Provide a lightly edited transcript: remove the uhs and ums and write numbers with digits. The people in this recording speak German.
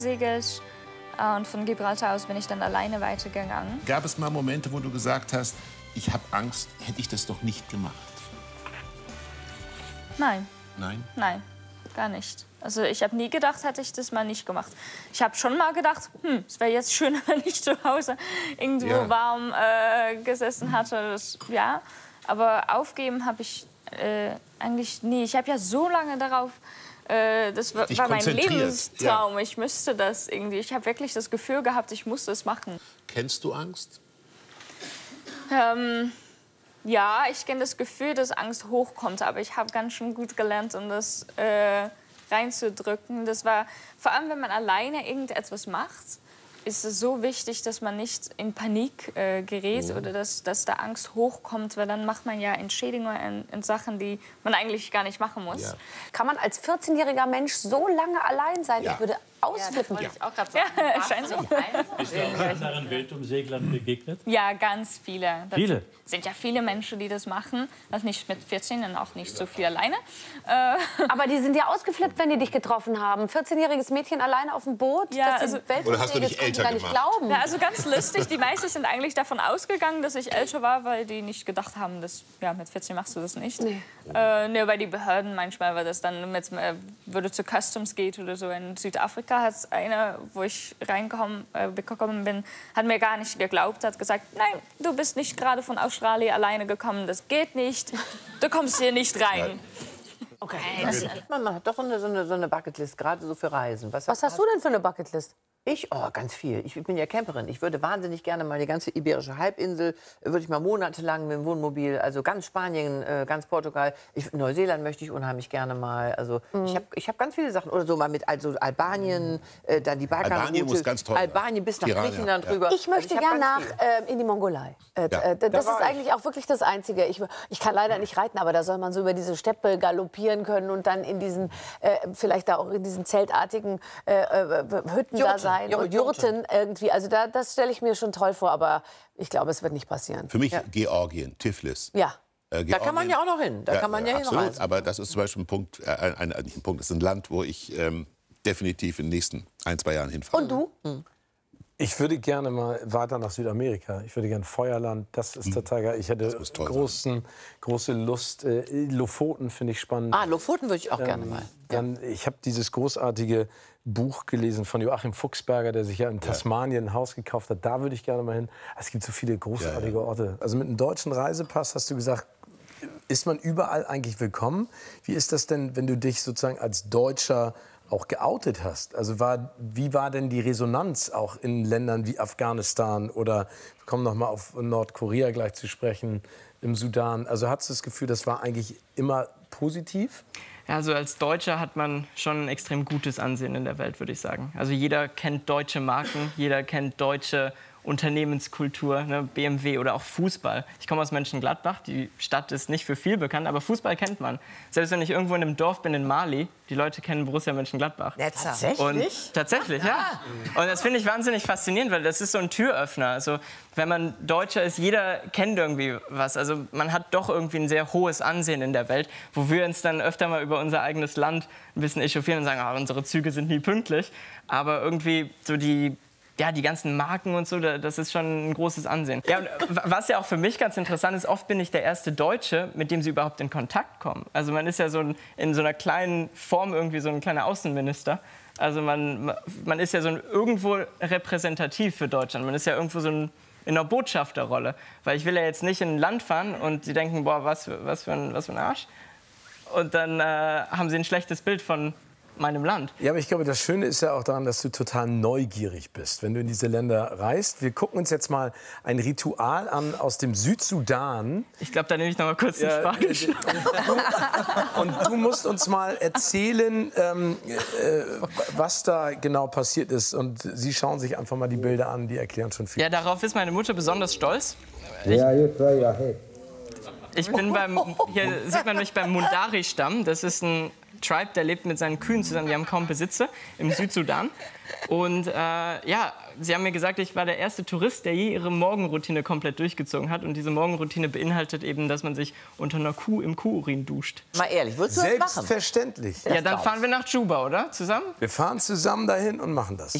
segelt. Und von Gibraltar aus bin ich dann alleine weitergegangen. Gab es mal Momente, wo du gesagt hast, ich habe Angst, hätte ich das doch nicht gemacht? Nein. Nein? Nein, gar nicht. Also ich habe nie gedacht, hätte ich das mal nicht gemacht. Ich habe schon mal gedacht, es wäre jetzt schöner, wenn ich zu Hause irgendwo warm gesessen hatte. Ja, aber aufgeben habe ich eigentlich nie. Ich habe ja so lange darauf, das war mein Lebenstraum. Ja. Ich müsste das irgendwie. Ich habe wirklich das Gefühl gehabt, ich musste es machen. Kennst du Angst? Ja, ich kenne das Gefühl, dass Angst hochkommt, aber ich habe ganz schön gut gelernt, um das reinzudrücken. Das war vor allem, wenn man alleine irgendetwas macht, ist es so wichtig, dass man nicht in Panik gerät oder dass da Angst hochkommt, weil dann macht man ja Entschädigungen in Sachen, die man eigentlich gar nicht machen muss. Ja. Kann man als 14-jähriger Mensch so lange allein sein? Ja. Ich würde ausflippen. Ja, ich auch gerade sagen. Ja, scheint so. Bist du auch anderen Weltumseglern begegnet? Ja, ganz viele. Viele? Sind ja viele Menschen, die das machen. Also nicht mit 14 und auch nicht so viel alleine. Aber die sind ja ausgeflippt, wenn die dich getroffen haben. 14-jähriges Mädchen alleine auf dem Boot. Ja, also, oder hast du dich älter gar nicht glauben. Ja, also ganz lustig. Die meisten sind eigentlich davon ausgegangen, dass ich älter war, weil die nicht gedacht haben, dass ja, mit 14 machst du das nicht. Nee. Nee, bei die Behörden manchmal, weil das dann mit, würde zu Customs geht oder so. In Südafrika hat einer, wo ich reingekommen bin, hat mir gar nicht geglaubt, hat gesagt, nein, du bist nicht gerade von Australien alleine gekommen, das geht nicht, du kommst hier nicht rein. Okay. Man hat doch so eine Bucketlist, gerade so für Reisen. Was hast du denn für eine Bucketlist? Oh, ganz viel. Ich bin ja Camperin. Ich würde wahnsinnig gerne mal die ganze Iberische Halbinsel, würde ich mal monatelang mit dem Wohnmobil, also ganz Spanien, ganz Portugal. Neuseeland möchte ich unheimlich gerne mal. Also ich hab ganz viele Sachen. Oder so mal mit Albanien, dann die Balkanroute. Albanien muss ganz toll. Albanien bis nach Griechenland rüber. Ich möchte gerne in die Mongolei. Das ist eigentlich auch wirklich das Einzige. Ich kann leider nicht reiten, aber da soll man so über diese Steppe galoppieren können und dann in diesen, vielleicht da auch in diesen zeltartigen Hütten da sein. Und Jurten irgendwie, also das stelle ich mir schon toll vor, aber ich glaube, es wird nicht passieren. Für mich Georgien, Tiflis. Ja. Da kann man ja auch noch hin. Da kann man ja absolut, hinreisen. aber das ist zum Beispiel ein Punkt, nicht ein Punkt, das ist ein Land, wo ich definitiv in den nächsten 1-2 Jahren hinfahre. Und du? Ich würde gerne mal weiter nach Südamerika. Ich würde gerne Feuerland. Das ist total geil. Ich hätte große Lust. Lofoten finde ich spannend. Lofoten würde ich auch gerne mal. Ich habe dieses großartige Buch gelesen von Joachim Fuchsberger, der sich ja in Tasmanien ein Haus gekauft hat. Da würde ich gerne mal hin. Es gibt so viele großartige Orte. Also mit einem deutschen Reisepass hast du gesagt, ist man überall eigentlich willkommen? Wie ist das denn, wenn du dich sozusagen als Deutscher auch geoutet hast? Also wie war denn die Resonanz auch in Ländern wie Afghanistan oder wir kommen noch mal auf Nordkorea gleich zu sprechen, im Sudan? Also hattest du das Gefühl, das war eigentlich immer positiv? Ja, also als Deutscher hat man schon ein extrem gutes Ansehen in der Welt, würde ich sagen. Also jeder kennt deutsche Marken, jeder kennt deutsche Unternehmenskultur, ne, BMW oder auch Fußball. Ich komme aus Mönchengladbach, die Stadt ist nicht für viel bekannt, aber Fußball kennt man. Selbst wenn ich irgendwo in einem Dorf bin in Mali, die Leute kennen Borussia Mönchengladbach. Tatsächlich? Tatsächlich, ja. Und das finde ich wahnsinnig faszinierend, weil das ist so ein Türöffner. Also wenn man Deutscher ist, jeder kennt irgendwie was. Also man hat doch irgendwie ein sehr hohes Ansehen in der Welt, wo wir uns dann öfter mal über unser eigenes Land ein bisschen echauffieren und sagen, unsere Züge sind nie pünktlich. Aber irgendwie so die ganzen Marken und so, das ist schon ein großes Ansehen. Ja, und was ja auch für mich ganz interessant ist, oft bin ich der erste Deutsche, mit dem sie überhaupt in Kontakt kommen. Also man ist ja so in so einer kleinen Form irgendwie so ein kleiner Außenminister. Also man ist ja so irgendwo repräsentativ für Deutschland. Man ist ja irgendwo so in einer Botschafterrolle. Weil ich will ja jetzt nicht in ein Land fahren und sie denken, boah, was für ein Arsch. Und dann haben sie ein schlechtes Bild von meinem Land. Ja, aber ich glaube, das Schöne ist ja auch daran, dass du total neugierig bist, wenn du in diese Länder reist. Wir gucken uns jetzt mal ein Ritual an aus dem Südsudan. Ich glaube, da nehme ich noch mal kurz den Spanisch. Und du musst uns mal erzählen, was da genau passiert ist. Und Sie schauen sich einfach mal die Bilder an, die erklären schon viel. Ja, darauf ist meine Mutter besonders stolz. Ich bin hier sieht man mich beim Mundari-Stamm. Das ist ein Tribe, der lebt mit seinen Kühen zusammen. Die haben kaum Besitzer im Südsudan. Und ja, sie haben mir gesagt, ich war der erste Tourist, der je ihre Morgenroutine komplett durchgezogen hat. Und diese Morgenroutine beinhaltet eben, dass man sich unter einer Kuh im Kuhurin duscht. Mal ehrlich, würdest du das machen? Selbstverständlich. Ja, dann fahren wir nach Juba, oder? Zusammen? Wir fahren zusammen dahin und machen das.